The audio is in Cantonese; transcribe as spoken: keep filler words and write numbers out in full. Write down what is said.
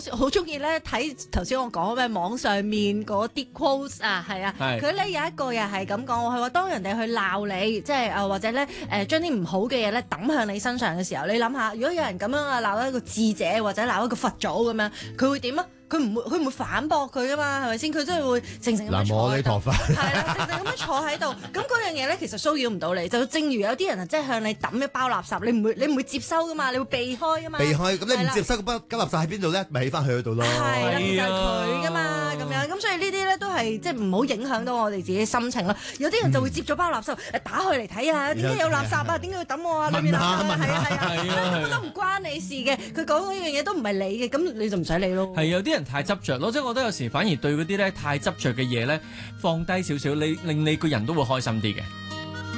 好中意咧睇頭先我講咩網上面嗰啲 quotes 啊，係啊，佢咧有一個又係咁講，佢話當人哋去鬧你，即係啊或者咧誒將啲唔好嘅嘢咧抌向你身上嘅時候，你諗下，如果有人咁樣啊鬧一個智者或者鬧一個佛祖咁樣，佢會點啊？佢唔會，佢唔會反駁佢噶嘛，係咪先？佢真係會靜靜咁樣坐喺度，係啦，靜靜咁樣坐喺度。咁嗰樣嘢咧，其實騷擾唔到你。就正如有啲人啊，即係向你抌一包垃圾，你唔會，你唔會接收噶嘛，你會避開噶嘛。 避開，咁你唔接收嗰包膠垃圾喺邊度咧？咪起翻去嗰度咯。 係啦，其實係佢噶嘛，咁樣。咁所以呢啲咧都係即係唔好影響到我哋自己心情咯。有啲人就會接咗包垃圾，誒打開嚟睇下，點解有垃圾啊？點解要抌我啊？裏面垃圾啊，係啊係啊，根本都唔關你事嘅。佢講嗰樣嘢都唔係你嘅，咁你就唔使理咯。 係有啲人太執着咯，即係我覺得有時反而對嗰啲咧太執着嘅嘢咧放低少少，你令你個人都會開心啲嘅。